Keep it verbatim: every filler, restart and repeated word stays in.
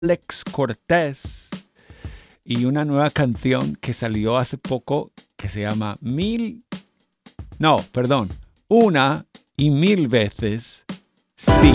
Alex Cortés y una nueva canción que salió hace poco que se llama Mil... No, perdón, Una y Mil Veces Sí.